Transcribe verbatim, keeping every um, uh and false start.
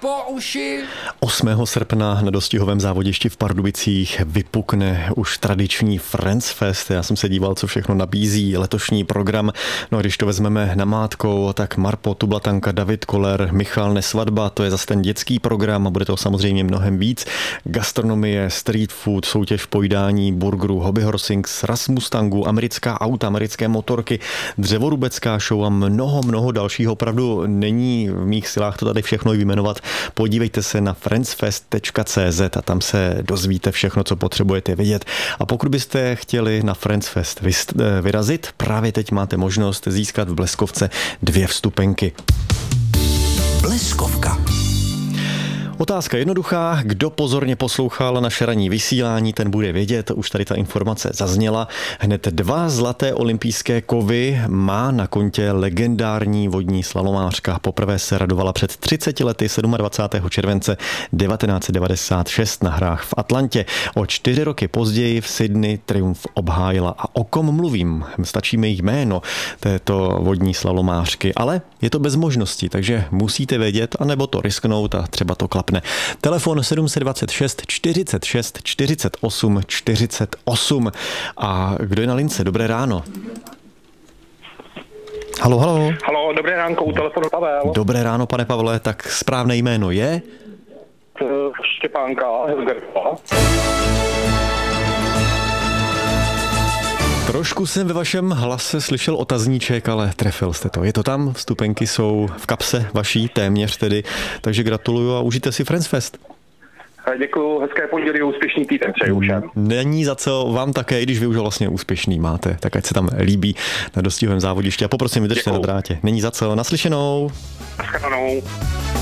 po uši. osmého srpna na dostihovém závodišti v Pardubicích vypukne už tradiční Friends Fest. Já jsem se díval, co všechno nabízí letošní program. No a když to vezmeme namátkou, tak Marpo Tublatanka, David Koller, Michal Nesvadba, to je zase ten dětský program a bude to samozřejmě mnohem víc. Gastronomie, street food, soutěž v pojídání burgerů, hobby horsings, ras Mustangu, americká auta, americké motorky, dřevorubecká show a mnoho, mnoho dalšího. Opravdu není v mých silách to tady všechno vyjmenovat. Podívejte se na friendsfest tečka cé zet a tam se dozvíte všechno, co potřebujete vědět. A pokud byste chtěli na Friendsfest vyrazit, právě teď máte možnost získat v Bleskovce dvě vstupenky. Bleskovka. Otázka jednoduchá, kdo pozorně poslouchal naše ranní vysílání, ten bude vědět, už tady ta informace zazněla. Hned dva zlaté olympijské kovy má na kontě legendární vodní slalomářka. Poprvé se radovala před třiceti lety dvacátého sedmého července devatenáct set devadesát šest na hrách v Atlantě. O čtyři roky později v Sydney triumf obhájila. A o kom mluvím? Stačí mi jméno této vodní slalomářky, ale je to bez možnosti, takže musíte vědět, anebo to risknout a třeba to klapne. Telefon sedm set dvacet šest čtyřicet šest čtyřicet osm čtyřicet osm. A kdo je na lince? Dobré ráno. Halo, halo. Halo, dobré ránko, u telefonu Pavel. Dobré ráno, pane Pavle, tak správné jméno je? Štěpánka Hilgerova. Trošku jsem ve vašem hlase slyšel otazníček, ale trefil jste to. Je to tam, vstupenky jsou v kapse vaší, téměř tedy, takže gratuluju a užijte si Friends Fest. Děkuju, hezké pondělí, úspěšný týden přeju všem. Není za co, vám také, i když vy už vlastně úspěšný máte, tak ať se tam líbí na dostihovém závodišti a poprosím, vydržte na drátě. Není za co, naslyšenou. Naschledanou.